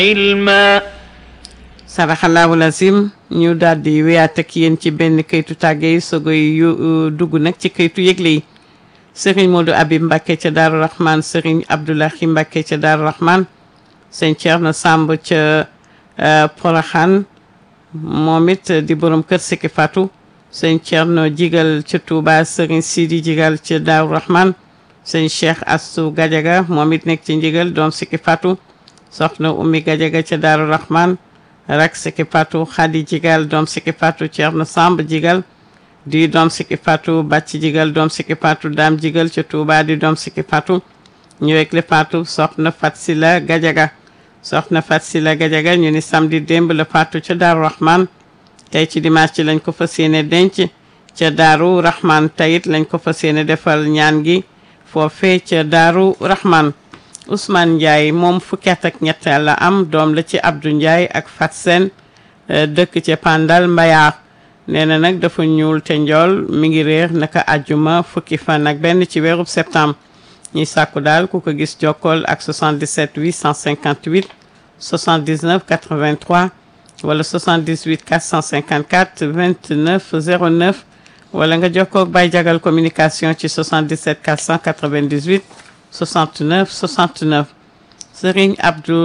علما saraxalaawu lazim ñu daal di wéyaat ak yéen ci benn kayitu tàgge yi sogoy yu dugg nag ci kayitu yëgle yi sëriñ Modou Abib Mbacke ca Daaru Rahman sëriñ Abdoulahi Mbacke ca Daaru Rahman sëñ Thierno Samb ca Poroxaan moom it di borom kër Siki Fatou sëñ Thierno Jigal ca Touba sëriñ Sidi Jigal ca Daaru Rahman sëñ Cheikh Astou Gadiaga moom it nekk ci Njigal doom Siki Fatou soxna Oumy Gadiaga ca Daaru Rahman rak Siki Fatou Khady Jigal doom Siki Fatou Thierno Samb Jigal di doom Siki Fatou Bàcc Jigal doom Siki Fatou Dame Jigal ca Touba di doom Siki Fatou ñu wekle Fatou soxna Fat Sila Gadiaga soxna Fat Sila Gadiaga ñu ni samedi démb la Fatou ca Daaru Rahman tey ci dimanche ci lañ ko fas yéene denc ca Daaru Rahman tayit lañ ko fas yéene defal ñaan gi foofee ca Daaru Rahman Ousmane Ndiaye moom fukki at ak ñett la am doom la ci Abdou Ndiaye ak Fat Sen dëkk ca Pandal Mbayaar nee na nag dafa ñuul te njool mi ngi réer naka àjjuma fukki fan ak benn ci weerub septembre ñuy sàkku daal ku ko gis jokkool ak 77 858 79 83 wala 78 454 29 09 wala nga jokkoo ak Baye Jagal communication ci 77 498 69 69 Serigne Abdou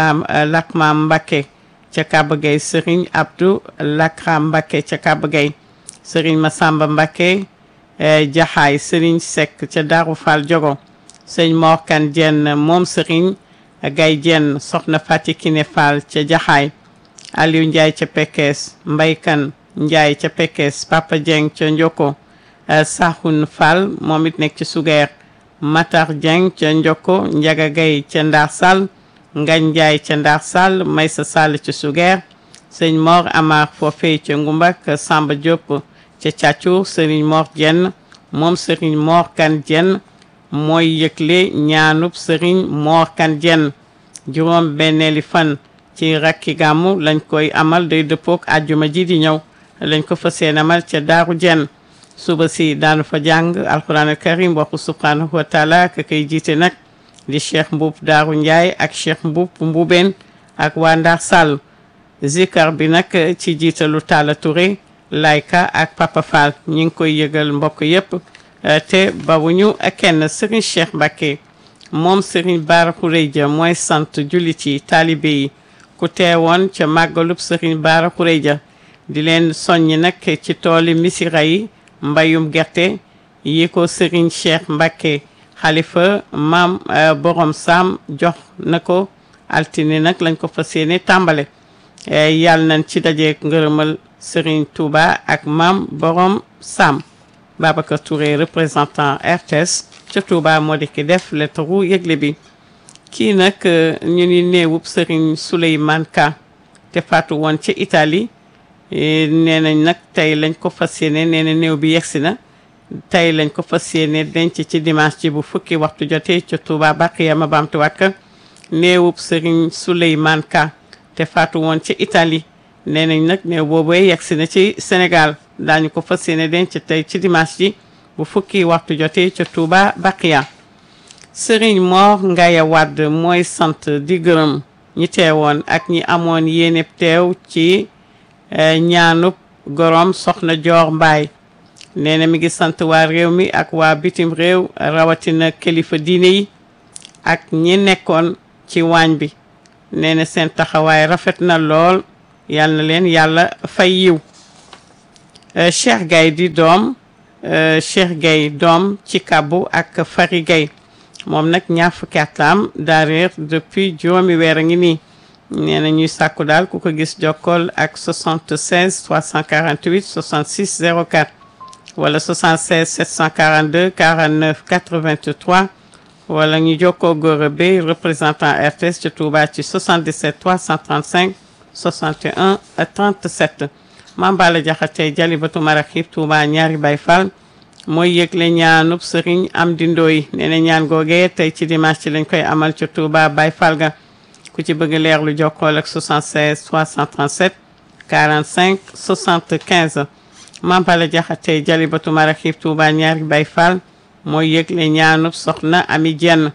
Lakram Mbacké ca Kaba Gueye Serigne Abdou Lakram Mbacké ca Kaba Gueye Serigne Massamba Mbacké Jaxaay Serigne Seck ca Darou Fall Diogo Serigne Mor Kane Diène moom Serigne Gaye Diène soxna Fati Kiné Fall ca Jaxaay Aliou Ndiaye ca Pekes Mbay Kane Ndiaye ca Pekes Papa Dieng ca Njoko Sahoun Fall moom it nekk ci Sugeer Matar Dieng ca Njoko Njaga Gay ca Ndar Sall Ngañ Ndiaye ca Ndar Sall Maysa Sall ca Sugeer sëñ Mor Amar foofee ca Ngumbak Samba Diop ca Thiatour Serigne Mor Dieng moom Serigne Mor Kane Dieng mooy yëgle ñaanub Serigne Mor Kane Dieng juróom benneeli fan ci rakki gàmmu lañ koy amal day dëppook àjjuma ji di ñëw lañ ko fas yéene amal ca Daaru Dieng suba si daanu fa jàng alquran al karim waxu subhanahu wa taala ka koy jiite nag di Cheikh Mbuub Daaru Ndiaye ak Cheikh Mbuub Mbuubeen ak waa Ndar Sall zikar bi nag ci jiitalu Talla Touré Layka ak Papa Fall ñi ngi koy yëgal mbokk yépp te bawuñu kenn Serigne Cheikh Mbacké moom Serigne Bara Khourédia mooy sant jullit yi taalibe yi ku teewoon ca màggalub Serigne Bara Khourédia di leen soññi nag ci tooli misira yi mbayum gerte yi ko Serigne Cheikh Mbacké xalifa maam borom Sam jox na ko altine nag lañ ko fas yéene tàmbale yàlla nañ ci dajeek ngërëmal Serigne Touba ak maam borom Sam Babacar Touré représentant RTS ca Touba moo di ki def lettre yëgle bi kii nag ñu ni néewub Serigne Souleymane Ka te faatu woon ca Italie nee nañ nag tey lañ ko fas yéene nee na néew bi yegsi na tey lañ ko fas yéene denc ci dimanche ji bu fukki waxtu jotee ca Touba Baqiya ma baamtuwaat ka néewub Serigne Souleymane Ka te faatu woon ca Italie nee nañ nag néew boobee yegsi na ci Sénégal daañu ko fas yéene denc tey ci dimanche ji bu fukki waxtu jotee ca Touba Baqiya Serigne Mor Ngaya Wade mooy sant di gërëm ñi teewoon ak ñi amoon yéene teew ci ñaanub gorom soxna Joor Mbaay nee na mi ngi sant waa réew mi ak waa bitim réew rawatina kilifa diine yi ak ñi nekkoon ci waañ bi nee na seen taxawaay rafet na lool yal na leen yàlla fay yiw Cheikh Gaye di doom Cheikh Gaye doom ci kabbu ak Fari Gaye moom nag ñaar fukki at la am daa réer depuis juróomi weer a ngi nii nee na ñuy sàkku daal ku ko gis jokkool ak 76 348 66 04 wala 76 742 49 83 wala ñu jokkoo Gora Bey représentant RTS ci Touba ci 77 335 61 37 Mambala Jaxate Jalibatu Maraxib Touba ñaari Baay Fall mooy yëgle ñaanub Serigne Amdi Ndoy nee na ñaan googee tey ci dimanche ci lañ koy amal ci Touba Baay Fall ga ku ci bëgg leer lu jokkool ak 76 337 45 75 Mambala Jaxate Jalibatu Maraxib Touba ñaari Baay Fall mooy yëgle ñaanub soxna Ami Jenn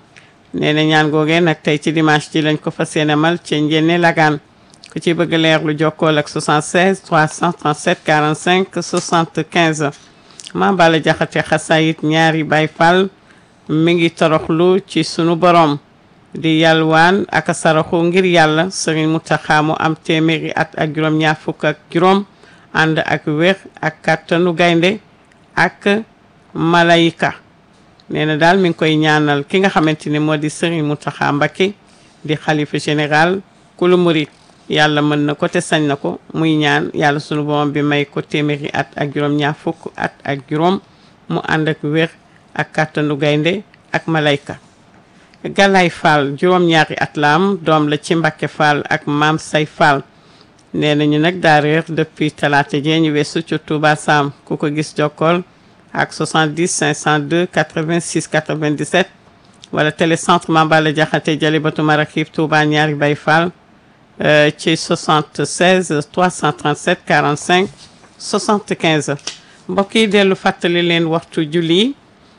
nee na ñaan googee nag tey ci dimanche ji lañ ko fas yéene amal ci Njenne Lagaan ku ci bëgg leer lu jokkool ak 76 337 45 75 Mame Balla Diakhaté xasayit ñaari Baay Fall mi ngi toroxlu ci sunu borom di yalwaan ak saraxu ngir yàlla Serigne Mountakha mu am téeméeri at ak juróom ñaar fukk ak juróom ànd ak wér ak kàttanu gaynde ak malayika nee na daal mi ngi koy ñaanal ki nga xamante ni moo di Serigne Mountakha Mbacké di xalifa général kulu murit yàlla mën na ko te sañ na ko muy ñaan yàlla sunu borom bi may ko téeméeri at ak juróom ñaar fukk at ak juróom mu ànd ak wér ak kàttanu gaynde ak malayka Galaay Fall juróom-ñaari at la am doom la ci Mbacké Fall ak Maam Say Fall nee nañu nag daa réer depuis talaata jee ñu weesu ci Touba Sam ku ko gis jokkool ak 70 502 86 97 wala télécentre Mame Balla Diakhaté Jalibatu Marakib Touba ñaari Baay Fall ci 76 337 45 75 mbokk yi dellu fàttali leen waxtu julli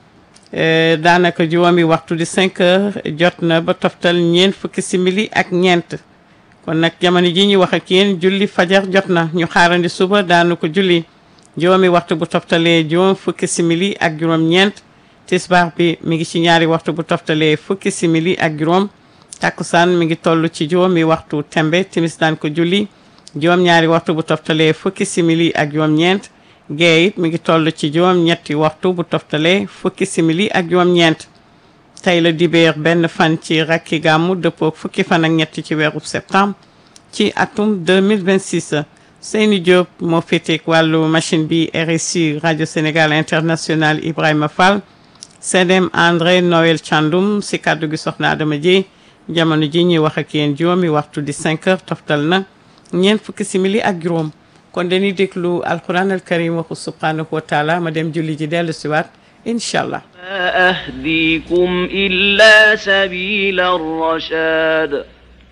daanaka juróomi waxtu di 5 heures jot na ba toftal ñeent fukki simili ak ñeent kon nag jamono ji ñu wax ak yéen julli fajar jot na ñu xaarandi suba daanu ko julli juróomi waxtu bu toftalee juróom fukki simili ak juróom ñeent tisbaar bi mi ngi ci ñaari waxtu bu toftalee fukki simili ak juróom takkusaan mi ngi toll ci juróomi waxtu tembe timis daan ko julli juróom ñaari waxtu bu toftalee fukki simili ak juróom ñeent gee it mi ngi toll ci juróom ñetti waxtu bu toftalee fukki simili ak juróom ñeent tey la dibéer benn fan ci rakki gàmmu dëppoo fukki fan ak ñetti ci weeru septembre ci atum 2026 Seyni Diop moo féeteek wàllu machine bi RSI Radio Sénégal International Ibrahima Fall CDM André Noël Thiandoum si kàddu gi soxna Adama Dieye jamono ji ñuy wax ak yéen juróomi waxtu di 5 heures toftal na ñeent fukki simili ak juróom kon dañuy déglu alquran al karim waxu subhanahu wa taala ma dem julli ji dellu siwaat inshallah ما أهديكم إلا سبيل الرشاد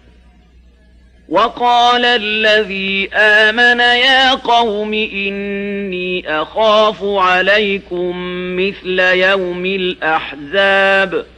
وقال الذي آمن يا قوم إني أخاف عليكم مثل يوم الأحزاب